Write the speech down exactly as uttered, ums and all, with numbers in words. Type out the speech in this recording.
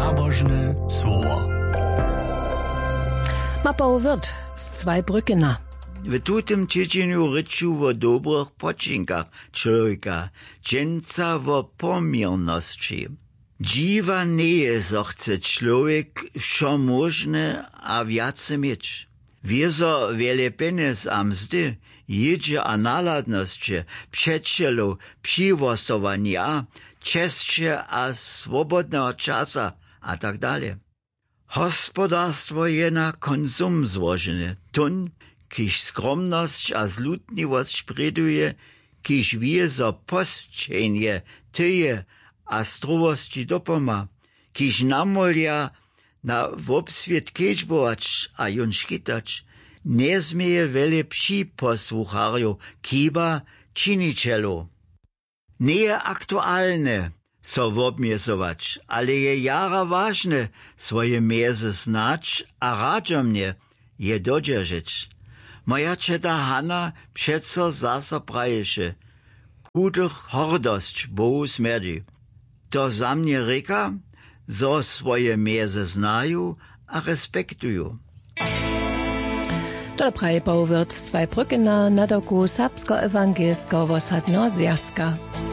nabożne słowo. Mapa wird z Zweibrückener. W tutym tydzieniu ryczu o dobrych poczynkach człowieka, dżęca o pomierności. Dziwa nie so chce człowiek wszo możne a wiace mieć. Wiezo wiele pieniędzy a mzdy, jedzie a naladności, przyjacielu, przywosowania, czescie a swobodnego czasa a tak dalej. Hospodarstwo je na konsum złożone, tun, kiż skromność a zlutliwość przyduje, kiż wie so postrzenie, tyje a struwości dopoma, kiż namolia na wobswiet kiećbować a jon škitać, nie zmieje wiele psi posłucharju, kiba činicielu. Nie je aktualne so wobmiesować, ale je jara ważne swoje miezy znać a radzomnie je dodržić. Moja četa Hanna přeco zasa praješe, kudych hordost Bohu smerdzi. To za mnie reka, zo swoje miezy znają a respektują. Tole praje Bauwirt z Zweibrückener na doku Serbsko-Ewangelsko Wosadno Zjazka.